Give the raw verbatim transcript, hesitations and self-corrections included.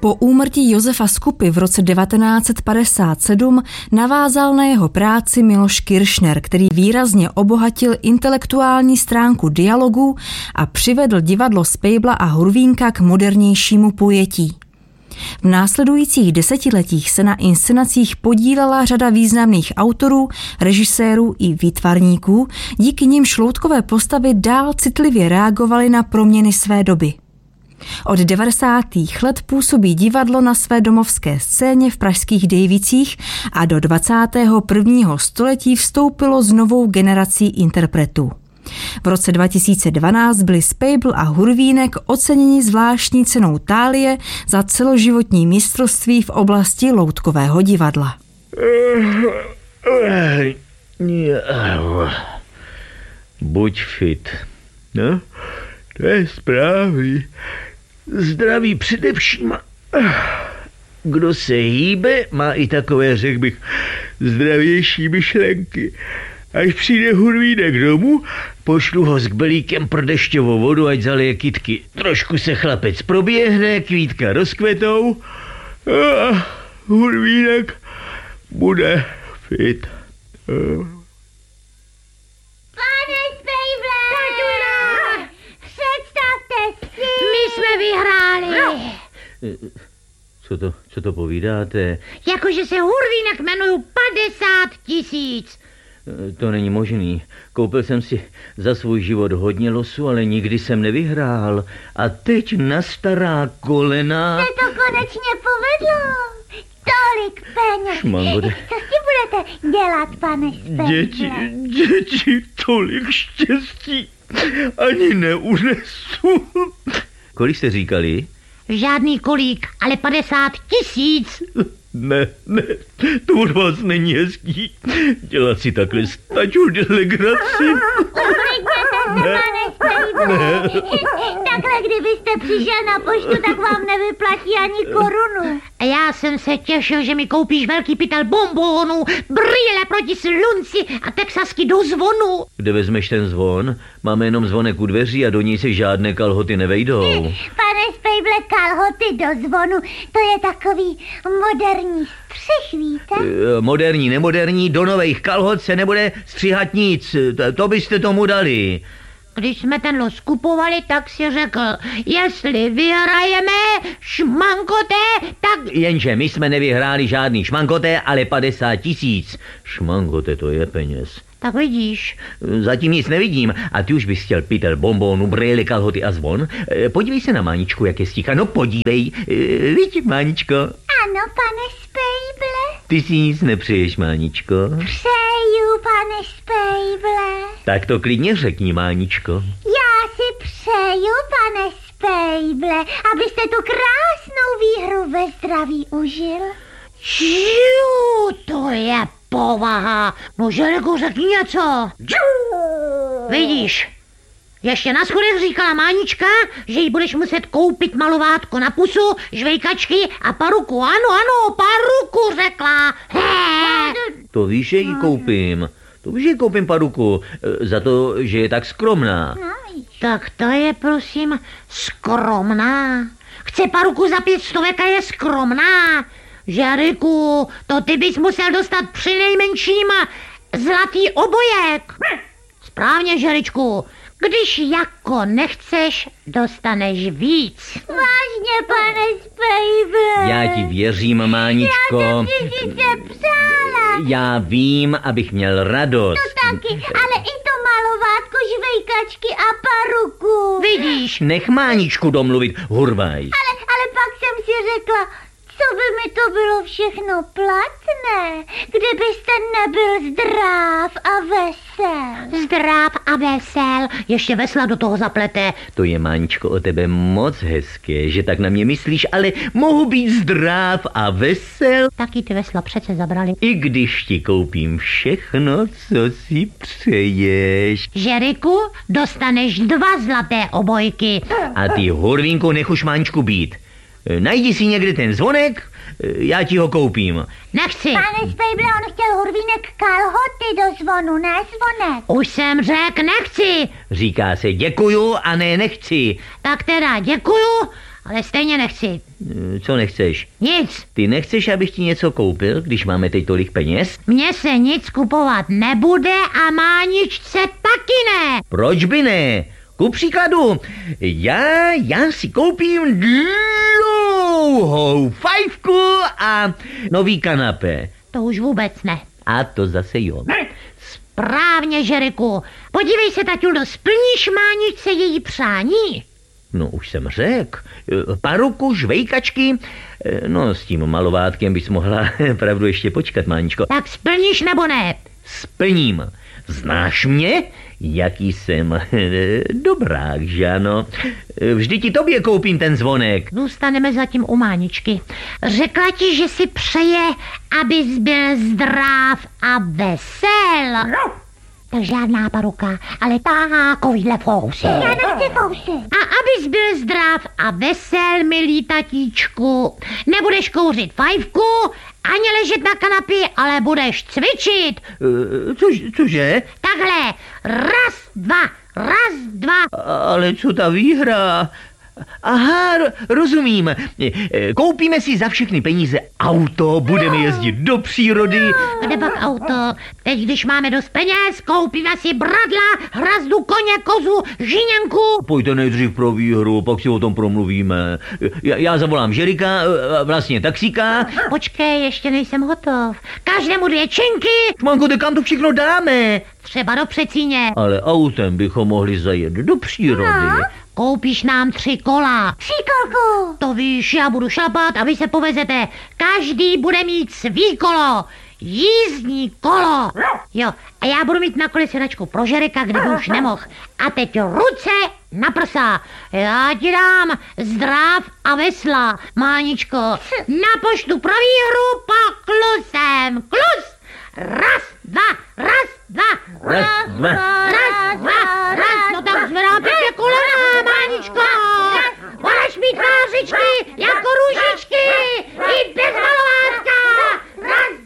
Po úmrtí Josefa Skupy v roce devatenáct padesát sedm navázal na jeho práci Miloš Kiršner, který výrazně obohatil intelektuální stránku dialogů a přivedl divadlo Spejbla a Hurvínka k modernějšímu pojetí. V následujících desetiletích se na inscenacích podílela řada významných autorů, režisérů i výtvarníků, díky nimž loutkové postavy dál citlivě reagovaly na proměny své doby. Od devadesátých let působí divadlo na své domovské scéně v pražských Dejvicích a do dvacátého prvního století vstoupilo s novou generací interpretů. V roce dva tisíce dvanáct byli Spejbl a Hurvínek oceněni zvláštní cenou Thálie za celoživotní mistrovství v oblasti loutkového divadla. Buď fit. No, to je správný. Zdraví především. Kdo se hýbe, má i takové, řekl bych, zdravější myšlenky. Až přijde Hurvínek domů, pošlu ho s kbelíkem pro dešťovou vodu, ať zalije kytky. Trošku se chlapec proběhne, kvítka rozkvetou a Hurvínek bude fit. Pane Spejble! Taťuna! Představte si! My jsme vyhráli! Co to, co to povídáte? Jakože se Hurvínek jmenuju padesát tisíc. To není možný. Koupil jsem si za svůj život hodně losu, ale nikdy jsem nevyhrál. A teď na stará kolena... Se to konečně povedlo. Tolik peněz. Šmangode. Co si budete dělat, pane Spejble? Děti, děti, tolik štěstí. Ani neunesu. Kolik jste říkali? Žádný kolík, ale padesát tisíc. Ne, ne, to od vás není hezký. Dělat si takhle staču legraci. Uklidněte se, pane Spejble. Takhle, kdybyste přišel na poštu, tak vám nevyplatí ani korunu. Já jsem se těšil, že mi koupíš velký pytel bonbónů, brýle proti slunci a texasky do zvonu. Kde vezmeš ten zvon? Máme jenom zvonek u dveří a do ní se žádné kalhoty nevejdou. Pane Spejble, kalhoty do zvonu, to je takový moderní střih, víte? Moderní, nemoderní, do nových kalhot se nebude stříhat nic. To byste tomu dali. Když jsme ten los kupovali, tak si řekl, jestli vyhrajeme šmankoté, tak... Jenže my jsme nevyhráli žádný šmankoté, ale padesát tisíc. Šmankoté, to je peněz. Tak vidíš. Zatím nic nevidím. A ty už bys chtěl pytel, bonbónu, brýle, kalhoty a zvon? Podívej se na Máničku, jak je sticha. No podívej. Vidíš, Máničko? Ano, pane Spejble. Ty si nic nepřeješ, Máničko? Přeju, pane Spejble. Tak to klidně řekni, Máničko. Já si přeju, pane Spejble, abyste tu krásnou výhru ve zdraví užil. Čiu, to je povaha. No, Želiku, řekni něco. Vidíš, ještě na schodech říkala Mánička, že jí budeš muset koupit malovátko na pusu, žvejkačky a paruku. Ano, ano, paruku, řekla. He. To víš, že jí koupím. To víš, že jí koupím paruku. Za to, že je tak skromná. Tak to je, prosím, skromná. Chce paruku za pět stovek a je skromná. Žeriku, to ty bys musel dostat při nejmenším zlatý obojek. Správně, Žeričku. Když jako nechceš, dostaneš víc. Vážně, pane Spejble. Já ti věřím, Máničko. Já jsem si sice přála. Já vím, abych měl radost. To taky, ale i to malovátko, žvejkačky a paruku. Vidíš? Nech Máničku domluvit, hurvaj. Ale, ale pak jsem si řekla, co by mi to bylo všechno platné, kdybyste nebyl zdrav a vesel. Zdrav a vesel, ještě vesla do toho zaplete. To je, Máničko, o tebe moc hezké, že tak na mě myslíš, ale mohu být zdrav a vesel. Taky ty vesla přece zabrali. I když ti koupím všechno, co si přeješ. Žeriku, dostaneš dva zlaté obojky. A ty, Hurvínku, nech už Máničku být. Najdi si někde ten zvonek, já ti ho koupím. Nechci. Pane Spejble, on chtěl Hurvínek kalhoty do zvonu, ne zvonek. Už jsem řekl, nechci. Říká se děkuju a ne nechci. Tak teda děkuju ale stejně nechci. Co nechceš? Nic. Ty nechceš, abych ti něco koupil, když máme teď tolik peněz? Mně se nic kupovat nebude a Máničce taky ne. Proč by ne? Ku příkladu, já, já si koupím dlouhou fajfku a nový kanapé. To už vůbec ne. A to zase jo. Správně, Žeriku. Podívej se, taťuldo, splníš Máničce její přání? No už jsem řekl. Paruku, žvejkačky. No s tím malovátkem bys mohla pravdu ještě počkat, Máničko. Tak splníš nebo ne? Splním. Znáš mě? Jaký jsem dobrák, že ano? Vždy ti tobě koupím ten zvonek. Zůstaneme zatím u Máničky. Řekla ti, že si přeje, abys byl zdrav a vesel. To žádná paruka, ale takovýhle fousy. Já nechci fousy. A abys byl zdrav a vesel, milý tatíčku, nebudeš kouřit fajfku, ani ležet na kanapě, ale budeš cvičit. Uh, což, cože? Takhle, raz, dva, raz, dva. Ale co ta výhra? Aha, rozumím. Koupíme si za všechny peníze auto, budeme jezdit do přírody. Kde pak auto? Teď, když máme dost peněz, koupíme si bradla, hrazdu, koně, kozu, žíněnku. Pojďte nejdřív pro výhru, pak si o tom promluvíme. Já, já zavolám Žerika, vlastně taxíka. Počkej, ještě nejsem hotov. Každému dvě činky. Šmanko, tak kam to všechno dáme? Třeba do Přecíně. Ale autem bychom mohli zajet do přírody. No. Koupíš nám tři kola. Příkolku. To víš, já budu šlapat a vy se povezete. Každý bude mít svý kolo. Jízdní kolo. Jo, a já budu mít na kole sedačku pro Žerika, kdyby už nemohl. A teď ruce na prsa. Já ti dám zdrav a vesla, Máničko. Na poštu pro výhru po klusem. Klus. Raz, dva, raz, dva. Raz, dva. Raz, dva, raz. No tak zvedá pěkně kolena, Máničko. Budeš mít tvářičky jako